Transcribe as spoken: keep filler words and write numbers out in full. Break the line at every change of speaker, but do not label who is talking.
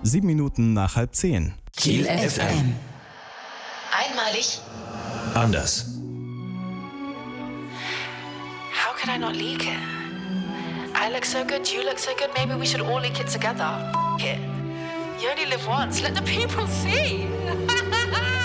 Sieben Minuten nach halb zehn.
Kiel F M.
Einmalig.
Anders.
How could I not leak it? I look so good, you look so good, maybe we should all leak it together. F it. You only live once, let the people see.